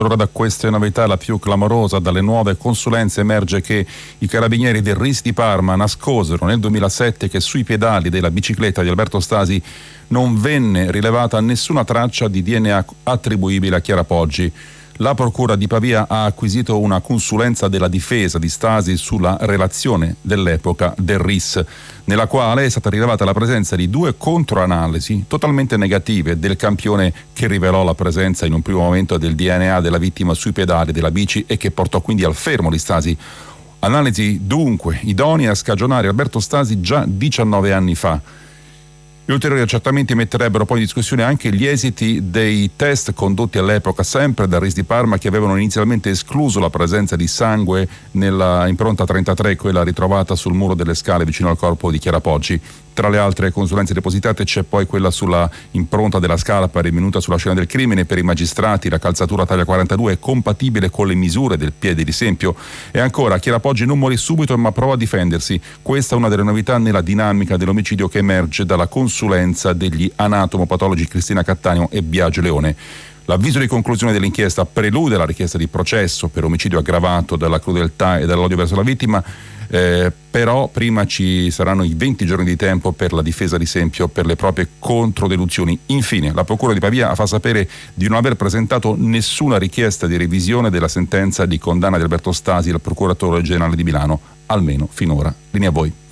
Ora da queste novità la più clamorosa: dalle nuove consulenze emerge che i carabinieri del RIS di Parma nascosero nel 2007 che sui pedali della bicicletta di Alberto Stasi non venne rilevata nessuna traccia di DNA attribuibile a Chiara Poggi. La Procura di Pavia ha acquisito una consulenza della difesa di Stasi sulla relazione dell'epoca del RIS, nella quale è stata rilevata la presenza di 2 controanalisi totalmente negative del campione che rivelò la presenza in un primo momento del DNA della vittima sui pedali della bici e che portò quindi al fermo di Stasi. Analisi dunque idonee a scagionare Alberto Stasi già 19 anni fa. Gli ulteriori accertamenti metterebbero poi in discussione anche gli esiti dei test condotti all'epoca sempre dal RIS di Parma, che avevano inizialmente escluso la presenza di sangue nella impronta 33, quella ritrovata sul muro delle scale vicino al corpo di Chiara Poggi. Tra le altre consulenze depositate c'è poi quella sulla impronta della scarpa rinvenuta sulla scena del crimine. Per i magistrati la calzatura taglia 42 è compatibile con le misure del piede di Sempio. E ancora, Chiara Poggi non morì subito ma provò a difendersi. Questa è una delle novità nella dinamica dell'omicidio che emerge dalla consulenza degli anatomopatologi Cristina Cattaneo e Biagio Leone. L'avviso di conclusione dell'inchiesta prelude la richiesta di processo per omicidio aggravato dalla crudeltà e dall'odio verso la vittima. Però prima ci saranno i 20 giorni di tempo per la difesa di Sempio per le proprie controdeduzioni. Infine, la Procura di Pavia fa sapere di non aver presentato nessuna richiesta di revisione della sentenza di condanna di Alberto Stasi al procuratore generale di Milano, almeno finora. Linea a voi.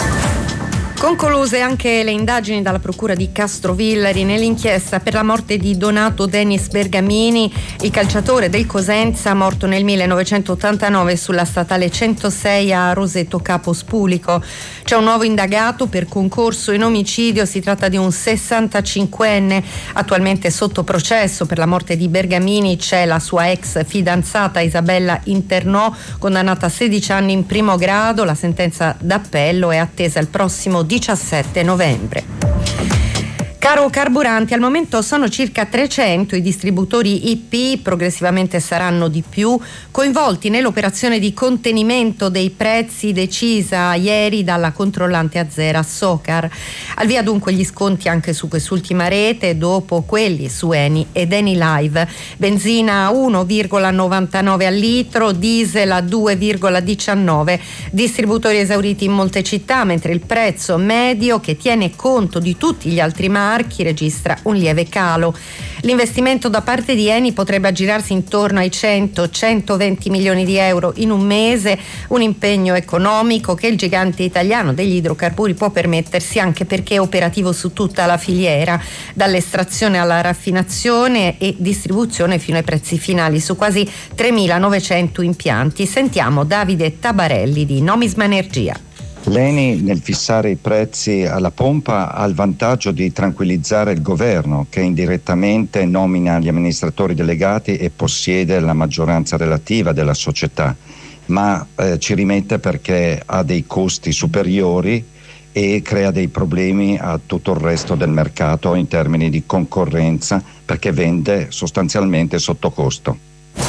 Concluse anche le indagini dalla Procura di Castrovillari nell'inchiesta per la morte di Donato Denis Bergamini, il calciatore del Cosenza morto nel 1989 sulla statale 106 a Roseto Capo Spulico. C'è un nuovo indagato per concorso in omicidio, si tratta di un 65enne attualmente sotto processo. Per la morte di Bergamini c'è la sua ex fidanzata Isabella Internò, condannata a 16 anni in primo grado. La sentenza d'appello è attesa il prossimo 17 novembre. Caro carburanti, al momento sono circa 300 i distributori IP, progressivamente saranno di più, coinvolti nell'operazione di contenimento dei prezzi decisa ieri dalla controllante azera Socar. Al via dunque gli sconti anche su quest'ultima rete, dopo quelli su Eni ed Eni Live. Benzina a 1,99 al litro, diesel a 2,19, distributori esauriti in molte città, mentre il prezzo medio, che tiene conto di tutti gli altri marchi, registra un lieve calo. L'investimento da parte di Eni potrebbe aggirarsi intorno ai 100-120 milioni di euro in un mese, un impegno economico che il gigante italiano degli idrocarburi può permettersi, anche perché è operativo su tutta la filiera, dall'estrazione alla raffinazione e distribuzione fino ai prezzi finali su quasi 3.900 impianti. Sentiamo Davide Tabarelli di Nomisma Energia. L'Eni nel fissare i prezzi alla pompa ha il vantaggio di tranquillizzare il governo, che indirettamente nomina gli amministratori delegati e possiede la maggioranza relativa della società, ma ci rimette perché ha dei costi superiori e crea dei problemi a tutto il resto del mercato in termini di concorrenza, perché vende sostanzialmente sotto costo.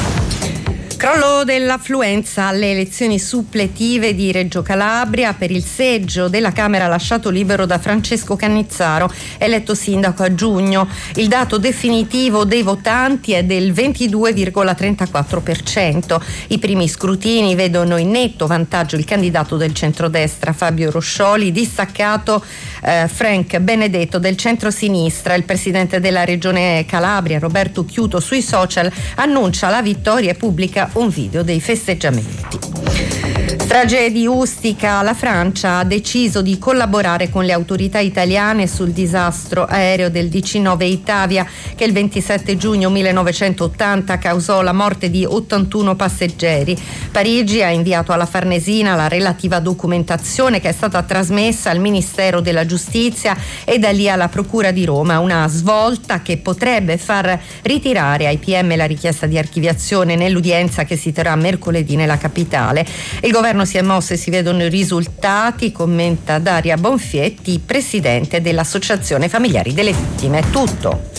Crollo dell'affluenza alle elezioni suppletive di Reggio Calabria. Per il seggio della Camera lasciato libero da Francesco Cannizzaro, eletto sindaco a giugno. Il dato definitivo dei votanti è del 22,34%. I primi scrutini vedono in netto vantaggio il candidato del centrodestra Fabio Roscioli, distaccato Frank Benedetto del centrosinistra. Il presidente della Regione Calabria Roberto Chiuto sui social annuncia la vittoria e pubblica un video dei festeggiamenti. Strage di Ustica, la Francia ha deciso di collaborare con le autorità italiane sul disastro aereo del DC-9 Itavia che il 27 giugno 1980 causò la morte di 81 passeggeri. Parigi ha inviato alla Farnesina la relativa documentazione che è stata trasmessa al Ministero della Giustizia e da lì alla Procura di Roma, una svolta che potrebbe far ritirare ai PM la richiesta di archiviazione nell'udienza che si terrà mercoledì nella capitale. Il governo si è mosso e si vedono i risultati, commenta Daria Bonfietti, presidente dell'Associazione Familiari delle Vittime. È tutto.